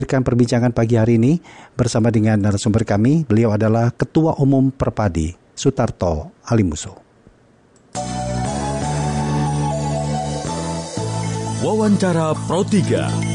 Perbincangan pagi hari ini bersama dengan narasumber kami. Beliau adalah Ketua Umum Perpadi, Sutarto Alimuso. Wawancara Pro 3.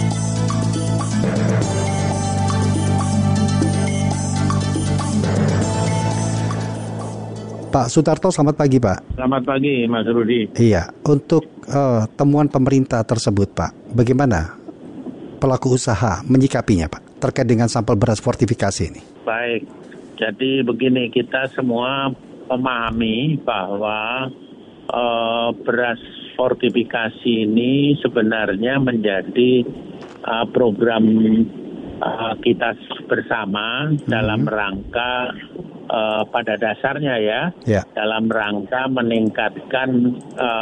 Pak Sutarto, selamat pagi Pak. Selamat pagi Mas Rudi. Iya, untuk temuan pemerintah tersebut Pak, bagaimana pelaku usaha menyikapinya Pak terkait dengan sampel beras fortifikasi ini? Baik, jadi begini, kita semua memahami bahwa beras fortifikasi ini sebenarnya menjadi program kita bersama dalam rangka pada dasarnya dalam rangka meningkatkan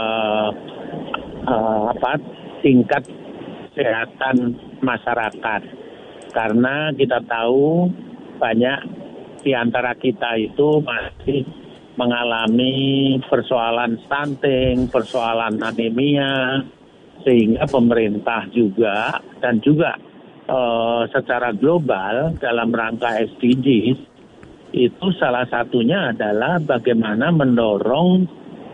tingkat kesehatan masyarakat, karena kita tahu banyak di antara kita itu masih mengalami persoalan stunting, persoalan anemia, sehingga pemerintah juga dan juga secara global dalam rangka SDGs itu salah satunya adalah bagaimana mendorong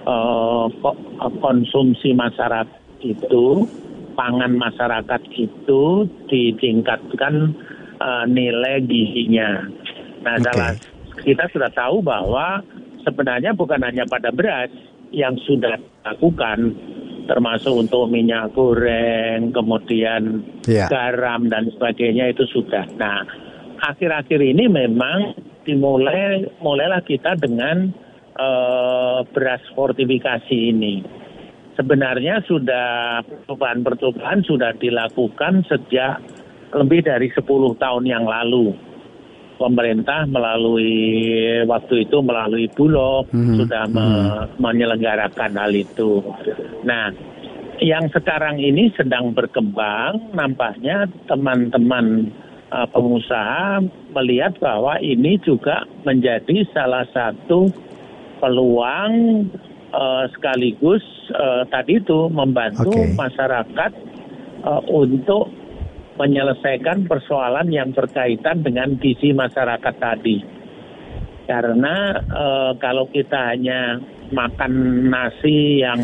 konsumsi masyarakat itu, pangan masyarakat itu ditingkatkan nilai gizinya. Nah, kita sudah tahu bahwa sebenarnya bukan hanya pada beras yang sudah dilakukan, termasuk untuk minyak goreng, kemudian garam dan sebagainya itu sudah. Nah, akhir-akhir ini memang mulailah kita dengan beras fortifikasi ini. Sebenarnya sudah percobaan sudah dilakukan sejak lebih dari 10 tahun yang lalu. Pemerintah melalui Bulog sudah menyelenggarakan hal itu. Nah, yang sekarang ini sedang berkembang, nampaknya teman-teman pengusaha melihat bahwa ini juga menjadi salah satu peluang sekaligus tadi itu membantu masyarakat untuk menyelesaikan persoalan yang berkaitan dengan gizi masyarakat tadi. Karena kalau kita hanya makan nasi yang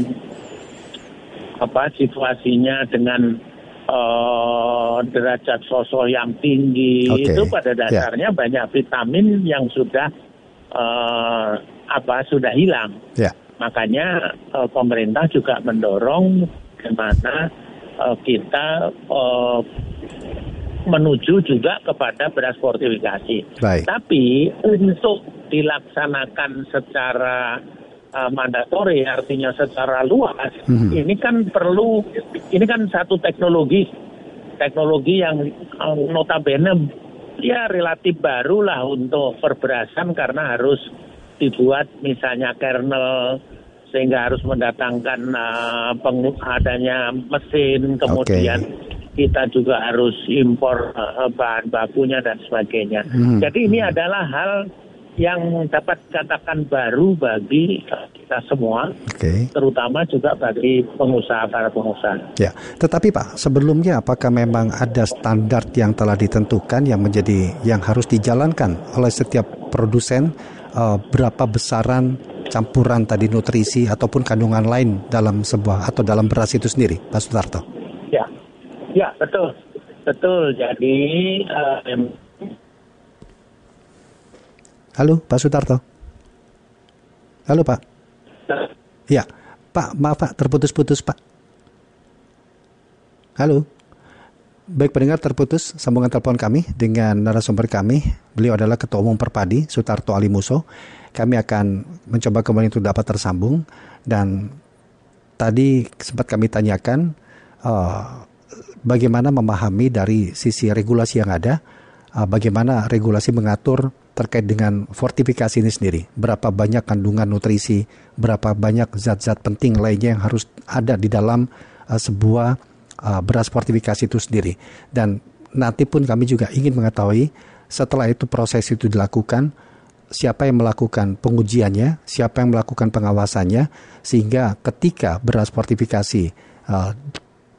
situasinya dengan derajat fosfor yang tinggi, itu pada dasarnya banyak vitamin yang sudah hilang. Makanya pemerintah juga mendorong bagaimana kita menuju juga kepada beras fortifikasi. Tapi untuk dilaksanakan secara mandatori, artinya secara luas, ini kan satu teknologi yang notabene relatif baru lah untuk perberasan, karena harus dibuat misalnya kernel, sehingga harus mendatangkan adanya mesin, kemudian kita juga harus impor bahan bakunya dan sebagainya. Jadi ini adalah hal yang dapat dikatakan baru bagi kita semua, terutama juga bagi para pengusaha. Ya, tetapi Pak, sebelumnya apakah memang ada standar yang telah ditentukan yang harus dijalankan oleh setiap produsen, berapa besaran campuran tadi nutrisi ataupun kandungan lain dalam dalam beras itu sendiri, Pak Sutarto? Ya, betul. Jadi halo, Pak Sutarto. Halo, Pak. Ya, Pak, maaf Pak, terputus-putus Pak. Halo. Baik pendengar, terputus sambungan telepon kami dengan narasumber kami. Beliau adalah Ketua Umum Perpadi, Sutarto Alimuso. Kami akan mencoba kembali untuk dapat tersambung. Dan tadi sempat kami tanyakan bagaimana memahami dari sisi regulasi yang ada, bagaimana regulasi mengatur terkait dengan fortifikasi ini sendiri. Berapa banyak kandungan nutrisi, berapa banyak zat-zat penting lainnya yang harus ada di dalam sebuah beras fortifikasi itu sendiri. Dan nanti pun kami juga ingin mengetahui setelah itu proses itu dilakukan, siapa yang melakukan pengujiannya, siapa yang melakukan pengawasannya, sehingga ketika beras fortifikasi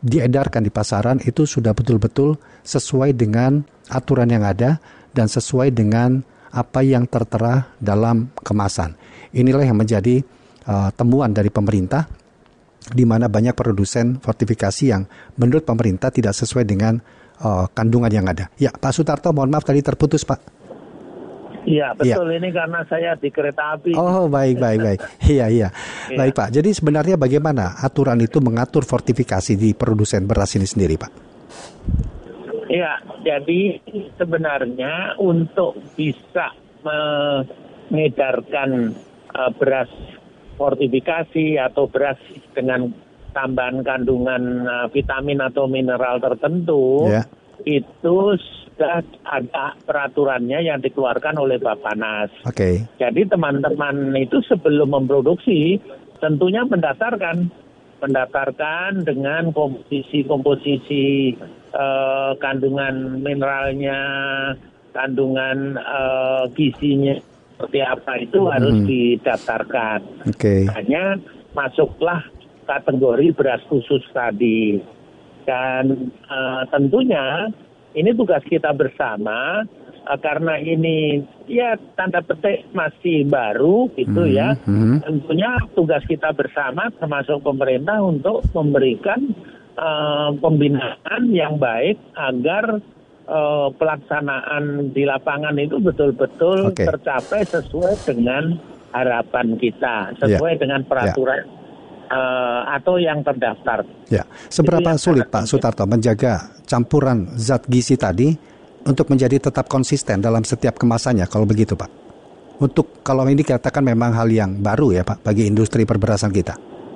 diedarkan di pasaran itu sudah betul-betul sesuai dengan aturan yang ada dan sesuai dengan apa yang tertera dalam kemasan. Inilah yang menjadi temuan dari pemerintah, di mana banyak produsen fortifikasi yang menurut pemerintah tidak sesuai dengan kandungan yang ada. Ya, Pak Sutarto, mohon maaf tadi terputus, Pak. Iya, betul. Ini karena saya di kereta api. Oh, baik. Iya. Baik, Pak. Jadi sebenarnya bagaimana aturan itu mengatur fortifikasi di produsen beras ini sendiri, Pak? Iya, jadi sebenarnya untuk bisa mengedarkan beras fortifikasi atau beras dengan tambahan kandungan vitamin atau mineral tertentu, itu sudah ada peraturannya yang dikeluarkan oleh Bappenas. Oke. Jadi teman-teman itu sebelum memproduksi tentunya mendaftarkan dengan komposisi kandungan mineralnya, kandungan gizinya seperti apa itu harus didaftarkan. Hanya masuklah kategori beras khusus tadi. Dan tentunya ini tugas kita bersama karena ini ya tanda petik masih baru gitu ya. Tentunya tugas kita bersama termasuk pemerintah untuk memberikan pembinaan yang baik agar pelaksanaan di lapangan itu betul-betul tercapai sesuai dengan harapan kita, sesuai dengan peraturan atau yang terdaftar. Ya, seberapa sulit Pak Sutarto menjaga campuran zat gizi tadi untuk menjadi tetap konsisten dalam setiap kemasannya kalau begitu, Pak? Untuk kalau ini dikatakan memang hal yang baru ya, Pak, bagi industri perberasan kita.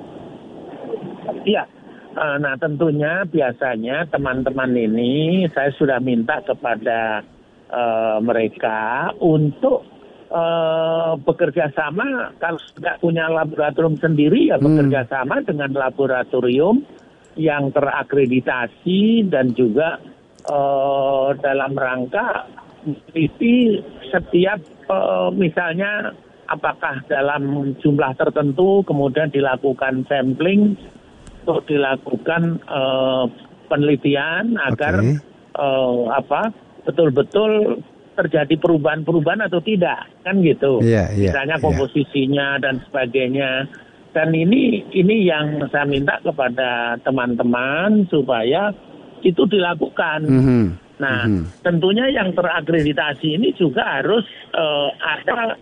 Iya. Nah, tentunya biasanya teman-teman ini saya sudah minta kepada mereka untuk bekerja sama, kalau tidak punya laboratorium sendiri ya bekerja sama dengan laboratorium yang terakreditasi dan juga dalam rangka meneliti setiap misalnya apakah dalam jumlah tertentu kemudian dilakukan sampling untuk dilakukan penelitian agar betul-betul terjadi perubahan-perubahan atau tidak, kan gitu. Misalnya komposisinya dan sebagainya. Dan ini yang saya minta kepada teman-teman supaya itu dilakukan. Nah, tentunya yang terakreditasi ini juga harus ada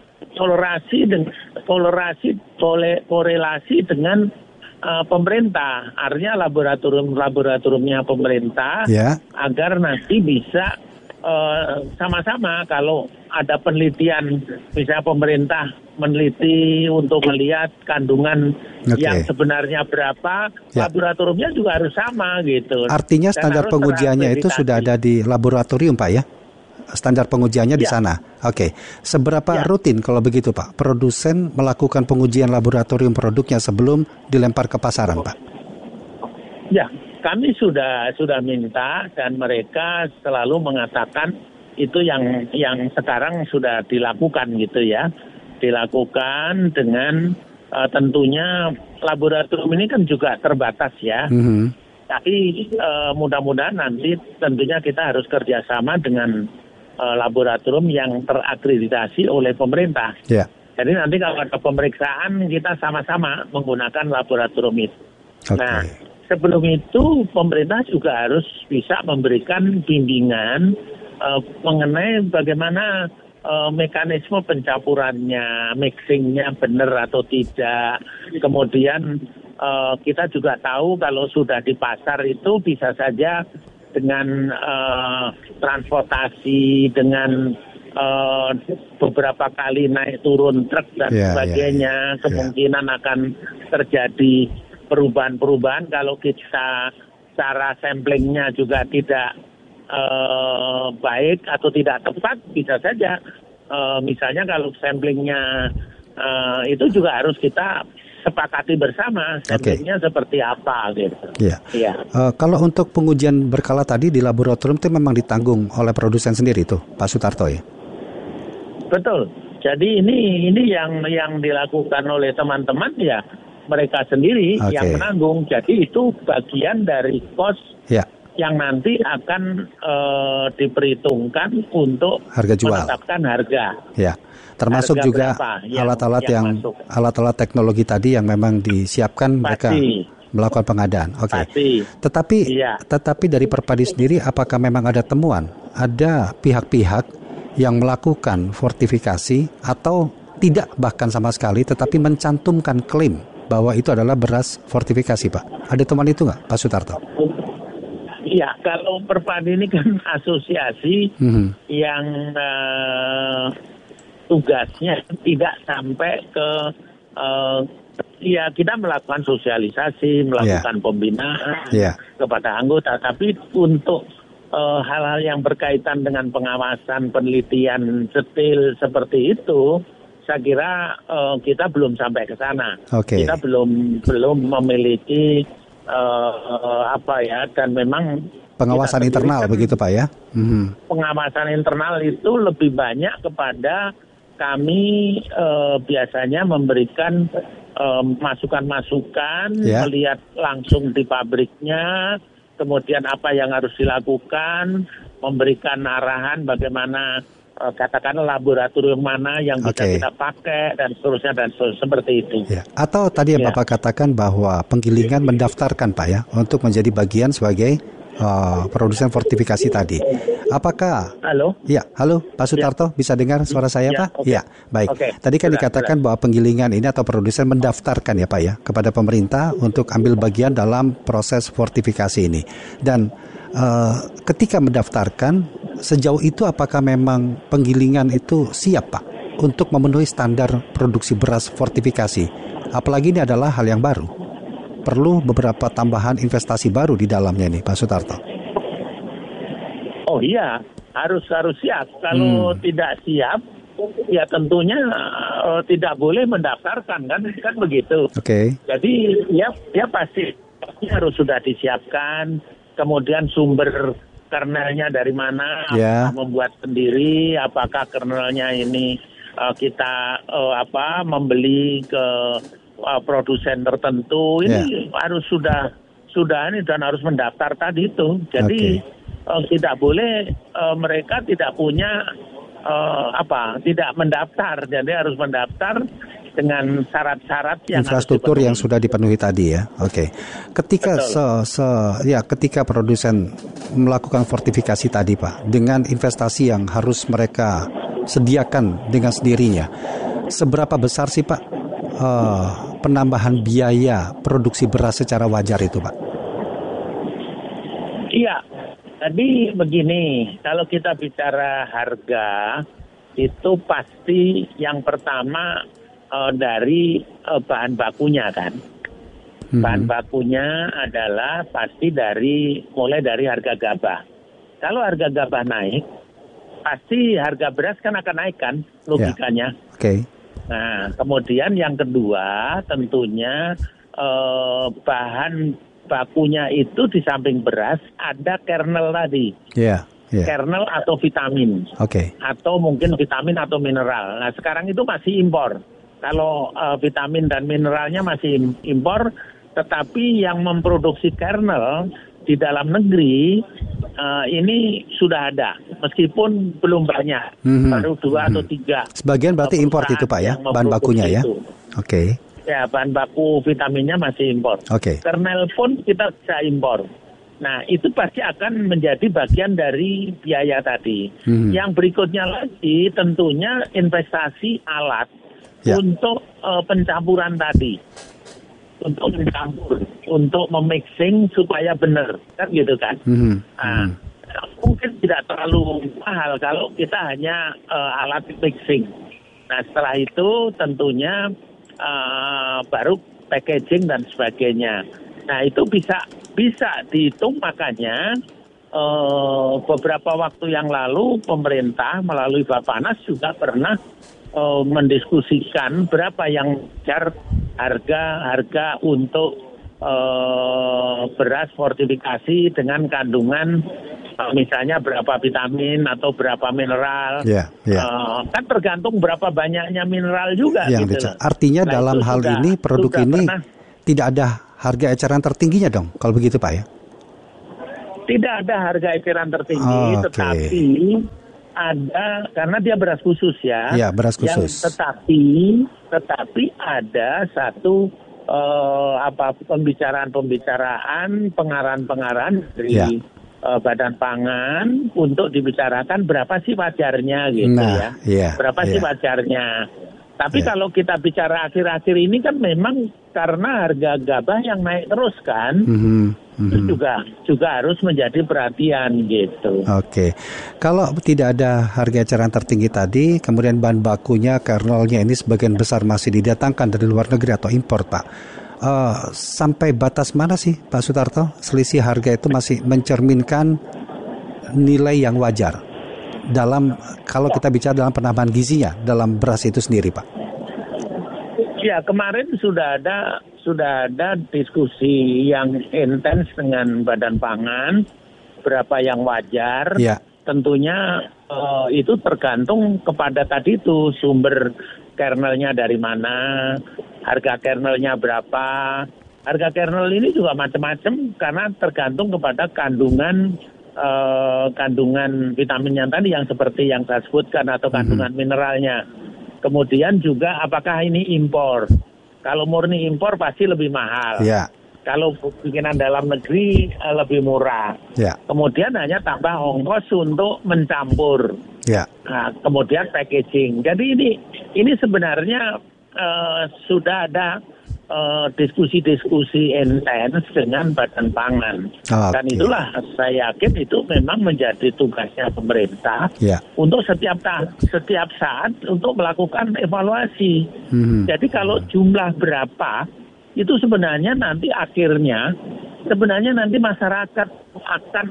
korelasi dengan pemerintah, artinya laboratoriumnya pemerintah, agar nanti bisa sama-sama kalau ada penelitian, misalnya pemerintah meneliti untuk melihat kandungan yang sebenarnya berapa, laboratoriumnya juga harus sama gitu. Artinya standar pengujiannya itu sudah ada di laboratorium, Pak ya? Standar pengujiannya di sana. Oke. Seberapa rutin kalau begitu, Pak, produsen melakukan pengujian laboratorium produknya sebelum dilempar ke pasaran, Pak? Ya, kami sudah minta dan mereka selalu mengatakan itu yang sekarang sudah dilakukan gitu ya. Dilakukan dengan tentunya laboratorium ini kan juga terbatas ya. Tapi mudah-mudahan nanti tentunya kita harus kerjasama dengan laboratorium yang terakreditasi oleh pemerintah. Jadi nanti kalau ada pemeriksaan kita sama-sama menggunakan laboratorium itu. Nah, sebelum itu pemerintah juga harus bisa memberikan bimbingan mengenai bagaimana mekanisme pencampurannya, mixingnya benar atau tidak. Kemudian kita juga tahu kalau sudah di pasar itu bisa saja dengan transportasi, dengan beberapa kali naik turun truk dan sebagainya, kemungkinan akan terjadi perubahan-perubahan kalau kita cara samplingnya juga tidak baik atau tidak tepat, bisa saja misalnya kalau samplingnya itu juga harus kita sepakati bersama samplingnya seperti apa gitu. Kalau untuk pengujian berkala tadi di laboratorium itu memang ditanggung oleh produsen sendiri tuh, Pak Sutarto ya? Betul. Jadi ini yang dilakukan oleh teman-teman ya. mereka sendiri yang menanggung. Jadi itu bagian dari kos yang nanti akan diperhitungkan untuk harga jual, menetapkan harga. Ya, termasuk harga juga alat-alat alat-alat teknologi tadi yang memang disiapkan mereka melakukan pengadaan. Tetapi dari Perpadi sendiri, apakah memang ada temuan, ada pihak-pihak yang melakukan fortifikasi atau tidak bahkan sama sekali, tetapi mencantumkan klaim bahwa itu adalah beras fortifikasi, Pak? Ada temuan itu nggak, Pak Sutarto? Iya, kalau Perpadi ini kan asosiasi yang tugasnya tidak sampai ke kita melakukan sosialisasi, melakukan pembinaan kepada anggota, tapi untuk hal-hal yang berkaitan dengan pengawasan, penelitian detail seperti itu, saya kira kita belum sampai ke sana. Kita belum memiliki dan memang pengawasan internal begitu, Pak, ya? Pengawasan internal itu lebih banyak kepada kami biasanya memberikan masukan-masukan, melihat langsung di pabriknya, kemudian apa yang harus dilakukan, memberikan arahan bagaimana katakanlah laboratorium mana yang bisa kita pakai dan seterusnya seperti itu. Atau tadi yang Bapak katakan bahwa penggilingan mendaftarkan, Pak, ya, untuk menjadi bagian sebagai produsen fortifikasi tadi. Apakah? Halo? Ya, halo Pak Sutarto, bisa dengar suara saya, Pak? Ya, baik. Tadi kan dikatakan bahwa penggilingan ini atau produsen mendaftarkan, ya, Pak, ya, kepada pemerintah untuk ambil bagian dalam proses fortifikasi ini. Dan ketika mendaftarkan, sejauh itu apakah memang penggilingan itu siap, Pak, untuk memenuhi standar produksi beras fortifikasi? Apalagi ini adalah hal yang baru. Perlu beberapa tambahan investasi baru di dalamnya nih, Pak Sutarto. Oh iya, harus siap. Kalau tidak siap, ya tentunya tidak boleh mendaftarkan, kan begitu. Jadi ya pasti harus sudah disiapkan. Kemudian sumber kernelnya dari mana, apakah membuat sendiri, apakah kernelnya ini kita membeli ke produsen tertentu, ini harus sudah ini dan harus mendaftar tadi itu. Jadi tidak boleh mereka tidak punya tidak mendaftar, jadi harus mendaftar dengan syarat-syarat yang infrastruktur yang sudah dipenuhi tadi, ya. Ketika ketika produsen melakukan fortifikasi tadi, Pak, dengan investasi yang harus mereka sediakan dengan sendirinya, seberapa besar sih, Pak, penambahan biaya produksi beras secara wajar itu, Pak? Iya, tadi begini, kalau kita bicara harga, itu pasti yang pertama dari bahan bakunya, kan. Bahan bakunya adalah pasti mulai dari harga gabah. Kalau harga gabah naik, pasti harga beras kan akan naik, kan, logikanya. Nah, kemudian yang kedua tentunya bahan bakunya itu di samping beras ada kernel tadi. Kernel atau vitamin. Atau mungkin vitamin atau mineral. Nah, sekarang itu masih impor. Kalau vitamin dan mineralnya masih impor, tetapi yang memproduksi kernel di dalam negeri ini sudah ada, meskipun belum banyak, baru 2 atau 3. Sebagian berarti impor itu, Pak, ya, bahan bakunya, ya. Ya, bahan baku vitaminnya masih impor. Kernel pun kita bisa impor. Nah, itu pasti akan menjadi bagian dari biaya tadi. Yang berikutnya lagi tentunya investasi alat untuk pencampuran tadi. Untuk mencampur, untuk memixing supaya benar, kan gitu kan. Mungkin tidak terlalu mahal kalau kita hanya alat mixing. Nah, setelah itu tentunya baru packaging dan sebagainya. Nah, itu bisa dihitung, makanya beberapa waktu yang lalu pemerintah melalui Bappenas juga pernah mendiskusikan berapa yang harga untuk beras fortifikasi dengan kandungan misalnya berapa vitamin atau berapa mineral, kan tergantung berapa banyaknya mineral juga. Gitu. Artinya dalam hal ini produk ini tidak ada harga eceran tertingginya dong, kalau begitu Pak ya? Tidak ada harga eceran tertinggi, tetapi ada, karena dia beras khusus ya. Iya, beras khusus. Tetapi ada satu pembicaraan, pengarahan dari Badan Pangan untuk dibicarakan berapa sih wajarnya gitu berapa sih wajarnya. Tapi kalau kita bicara akhir-akhir ini kan memang karena harga gabah yang naik terus kan, itu juga harus menjadi perhatian gitu. Oke. Kalau tidak ada harga eceran tertinggi tadi, kemudian bahan bakunya, kernelnya ini sebagian besar masih didatangkan dari luar negeri atau impor, Pak. Sampai batas mana sih Pak Sutarto selisih harga itu masih mencerminkan nilai yang wajar dalam, kalau kita bicara dalam penambahan gizinya dalam beras itu sendiri, Pak? Ya, kemarin sudah ada diskusi yang intens dengan Badan Pangan berapa yang wajar. Tentunya itu tergantung kepada tadi itu sumber kernelnya dari mana, harga kernelnya berapa. Harga kernel ini juga macam-macam karena tergantung kepada kandungan vitaminnya tadi yang seperti yang saya sebutkan atau kandungan mineralnya. Kemudian juga apakah ini impor? Kalau murni impor pasti lebih mahal. Kalau bikinan dalam negeri lebih murah. Kemudian hanya tambah ongkos untuk mencampur. Nah, kemudian packaging. Jadi ini sebenarnya sudah ada diskusi-diskusi intens dengan Badan Pangan. Dan itulah saya yakin itu memang menjadi tugasnya pemerintah untuk setiap saat untuk melakukan evaluasi. Jadi kalau jumlah berapa itu sebenarnya nanti akhirnya nanti masyarakat akan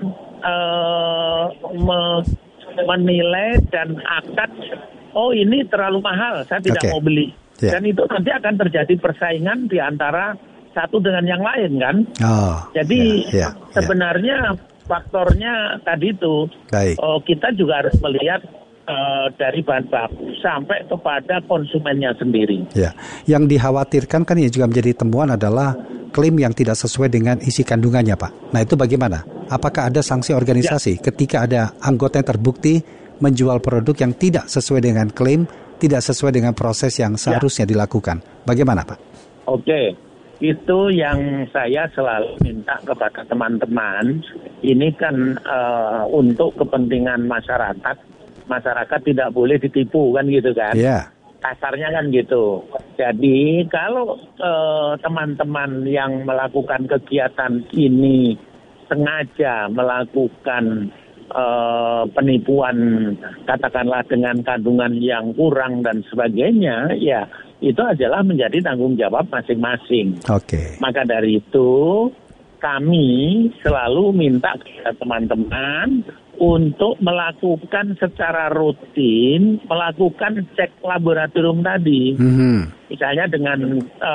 menilai dan akan ini terlalu mahal, saya tidak mau beli. Dan itu nanti akan terjadi persaingan di antara satu dengan yang lain kan. Jadi sebenarnya faktornya tadi itu kita juga harus melihat dari bahan baku sampai kepada konsumennya sendiri. Yang dikhawatirkan kan yang juga menjadi temuan adalah klaim yang tidak sesuai dengan isi kandungannya, Pak. Nah itu bagaimana? Apakah ada sanksi organisasi ketika ada anggota yang terbukti menjual produk yang tidak sesuai dengan klaim, tidak sesuai dengan proses yang seharusnya dilakukan? Bagaimana, Pak? Oke, itu yang saya selalu minta kepada teman-teman. Ini kan untuk kepentingan masyarakat. Masyarakat tidak boleh ditipu kan gitu kan? Kasarnya kan gitu. Jadi kalau teman-teman yang melakukan kegiatan ini sengaja melakukan penipuan katakanlah dengan kandungan yang kurang dan sebagainya, ya itu adalah menjadi tanggung jawab masing-masing. Maka dari itu kami selalu minta kepada teman-teman untuk melakukan secara rutin, melakukan cek laboratorium tadi. Misalnya dengan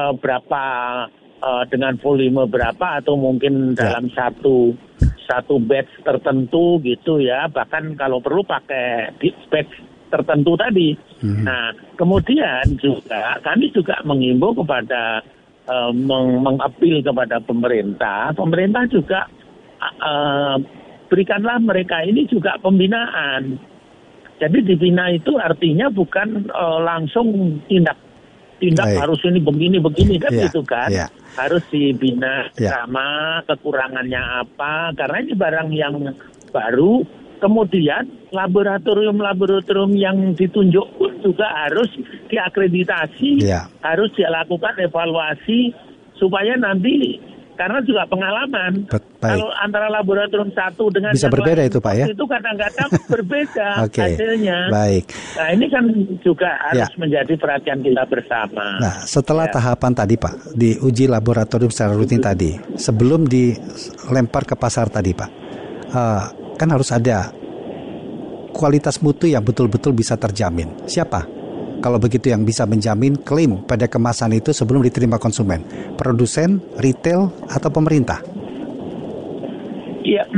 dengan volume berapa atau mungkin dalam satu batch tertentu gitu ya, bahkan kalau perlu pakai batch tertentu tadi. Nah, kemudian juga kami juga mengimbau kepada mengapil kepada pemerintah juga berikanlah mereka ini juga pembinaan. Jadi dibina itu artinya bukan langsung tindak harus ini begini kan gitu kan. Harus dibina sama kekurangannya apa, karena ini barang yang baru. Kemudian laboratorium yang ditunjuk pun juga harus diakreditasi, harus dilakukan evaluasi supaya nanti, karena juga pengalaman. Kalau antara laboratorium satu dengan bisa berbeda itu, Pak ya. Itu kadang-kadang berbeda hasilnya. Nah, ini kan juga harus menjadi perhatian kita bersama. Nah, setelah tahapan tadi, Pak, diuji laboratorium secara rutin tadi, sebelum dilempar ke pasar tadi, Pak, kan harus ada kualitas mutu yang betul-betul bisa terjamin. Siapa? Kalau begitu yang bisa menjamin klaim pada kemasan itu sebelum diterima konsumen? Produsen, retail, atau pemerintah? Iya,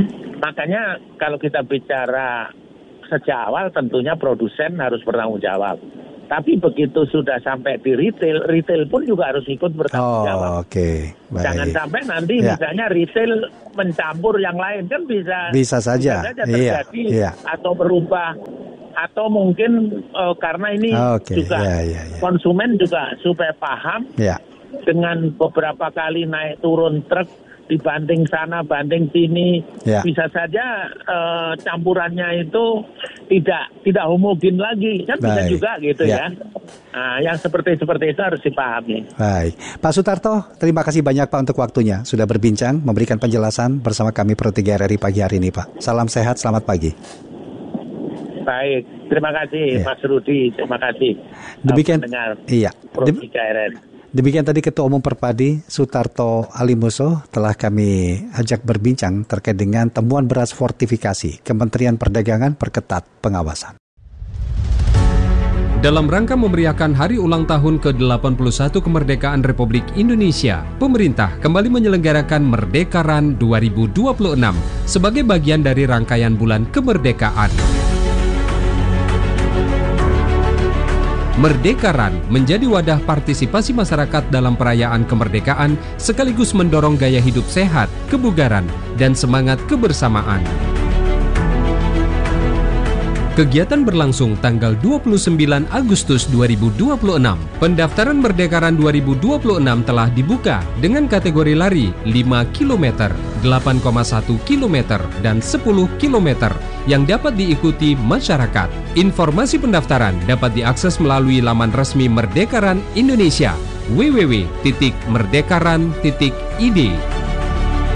Makanya kalau kita bicara sejak awal tentunya produsen harus bertanggung jawab. Tapi begitu sudah sampai di retail pun juga harus ikut bertanggung jawab. Oke. Baik. Jangan sampai nanti misalnya retail mencampur yang lain, kan bisa saja terjadi atau berubah, atau mungkin karena ini juga konsumen juga supaya paham dengan beberapa kali naik turun truk dibanding sana banding sini, bisa saja campurannya itu tidak homogen lagi, kan bisa juga gitu ya. Nah, yang seperti itu harus dipahami. Baik, Pak Sutarto, terima kasih banyak Pak untuk waktunya, sudah berbincang, memberikan penjelasan bersama kami Pro 3 RRI pagi hari ini Pak. Salam sehat, selamat pagi. Baik, terima kasih Mas Rudi, terima kasih. Demikian, Pro 3 RRI. Demikian tadi Ketua Umum Perpadi Sutarto Alimuso telah kami ajak berbincang terkait dengan temuan beras fortifikasi. Kementerian Perdagangan perketat pengawasan. Dalam rangka memeriahkan hari ulang tahun ke-81 kemerdekaan Republik Indonesia, pemerintah kembali menyelenggarakan Merdeka Run 2026 sebagai bagian dari rangkaian bulan kemerdekaan. Merdeka Run menjadi wadah partisipasi masyarakat dalam perayaan kemerdekaan sekaligus mendorong gaya hidup sehat, kebugaran, dan semangat kebersamaan. Kegiatan berlangsung tanggal 29 Agustus 2026. Pendaftaran Merdeka Run 2026 telah dibuka dengan kategori lari 5 km, 8,1 km, dan 10 km yang dapat diikuti masyarakat. Informasi pendaftaran dapat diakses melalui laman resmi Merdeka Run Indonesia www.merdekaran.id.